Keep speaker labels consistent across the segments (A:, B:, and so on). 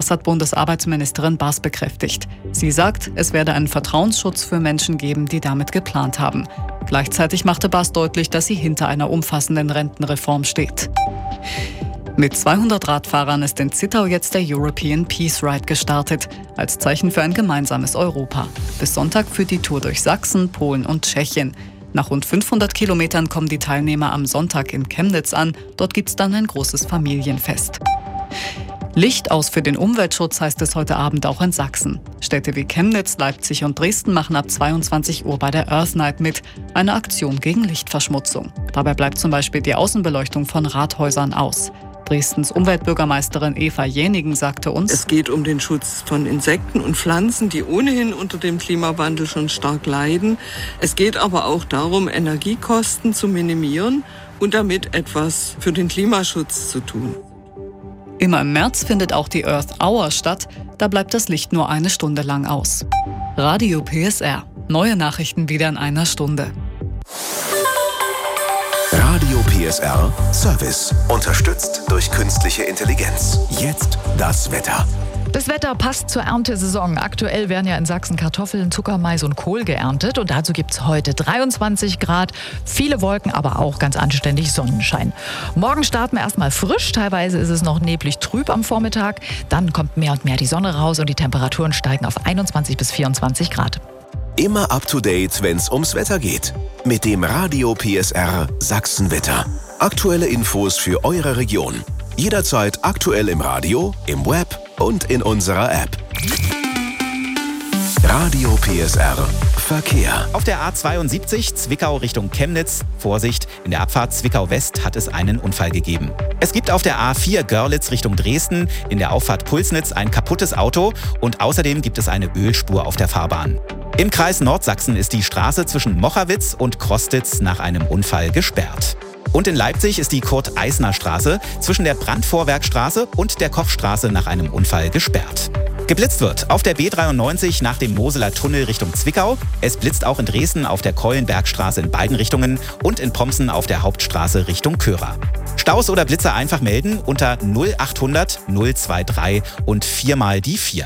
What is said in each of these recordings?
A: Das hat Bundesarbeitsministerin Baas bekräftigt. Sie sagt, es werde einen Vertrauensschutz für Menschen geben, die damit geplant haben. Gleichzeitig machte Baas deutlich, dass sie hinter einer umfassenden Rentenreform steht. Mit 200 Radfahrern ist in Zittau jetzt der European Peace Ride gestartet, als Zeichen für ein gemeinsames Europa. Bis Sonntag führt die Tour durch Sachsen, Polen und Tschechien. Nach rund 500 Kilometern kommen die Teilnehmer am Sonntag in Chemnitz an. Dort gibt es dann ein großes Familienfest. Licht aus für den Umweltschutz heißt es heute Abend auch in Sachsen. Städte wie Chemnitz, Leipzig und Dresden machen ab 22 Uhr bei der Earth Night mit, eine Aktion gegen Lichtverschmutzung. Dabei bleibt zum Beispiel die Außenbeleuchtung von Rathäusern aus. Dresdens Umweltbürgermeisterin Eva Jänigen sagte uns:
B: Es geht um den Schutz von Insekten und Pflanzen, die ohnehin unter dem Klimawandel schon stark leiden. Es geht aber auch darum, Energiekosten zu minimieren und damit etwas für den Klimaschutz zu tun.
A: Immer im März findet auch die Earth Hour statt. Da bleibt das Licht nur eine Stunde lang aus. Radio PSR. Neue Nachrichten wieder in einer Stunde.
C: Radio PSR Service. Unterstützt durch künstliche Intelligenz. Jetzt das Wetter.
D: Das Wetter passt zur Erntesaison. Aktuell werden ja in Sachsen Kartoffeln, Zucker, Mais und Kohl geerntet. Und dazu gibt es heute 23 Grad, viele Wolken, aber auch ganz anständig Sonnenschein. Morgen starten wir erstmal frisch. Teilweise ist es noch neblig trüb am Vormittag. Dann kommt mehr und mehr die Sonne raus und die Temperaturen steigen auf 21 bis 24 Grad.
C: Immer up to date, wenn es ums Wetter geht. Mit dem Radio PSR Sachsenwetter. Aktuelle Infos für eure Region. Jederzeit aktuell im Radio, im Web und in unserer App. Radio PSR Verkehr.
E: Auf der A72 Zwickau Richtung Chemnitz. Vorsicht, in der Abfahrt Zwickau West hat es einen Unfall gegeben. Es gibt auf der A4 Görlitz Richtung Dresden in der Auffahrt Pulsnitz ein kaputtes Auto und außerdem gibt es eine Ölspur auf der Fahrbahn. Im Kreis Nordsachsen ist die Straße zwischen Mochawitz und Krostitz nach einem Unfall gesperrt. Und in Leipzig ist die Kurt-Eisner-Straße zwischen der Brandvorwerkstraße und der Kochstraße nach einem Unfall gesperrt. Geblitzt wird auf der B93 nach dem Moseler Tunnel Richtung Zwickau. Es blitzt auch in Dresden auf der Keulenbergstraße in beiden Richtungen und in Pomsen auf der Hauptstraße Richtung Körer. Staus oder Blitzer einfach melden unter 0800 023 und 4 mal die 4.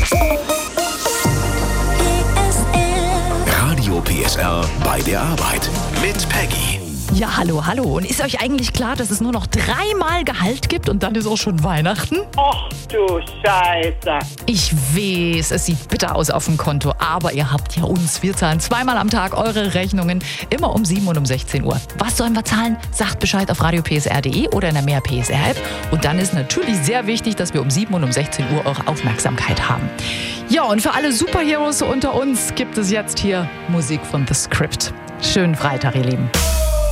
C: Radio PSR bei der Arbeit mit Peggy.
D: Ja, hallo. Und ist euch eigentlich klar, dass es nur noch 3-mal Gehalt gibt und dann ist auch schon Weihnachten?
F: Ach du Scheiße.
D: Ich weiß, es sieht bitter aus auf dem Konto, aber ihr habt ja uns. Wir zahlen 2-mal am Tag eure Rechnungen, immer um 7 und um 16 Uhr. Was sollen wir zahlen? Sagt Bescheid auf radiopsr.de oder in der Mehr PSR-App. Und dann ist natürlich sehr wichtig, dass wir um 7 und um 16 Uhr eure Aufmerksamkeit haben. Ja, und für alle Superheroes unter uns gibt es jetzt hier Musik von The Script. Schönen Freitag, ihr Lieben.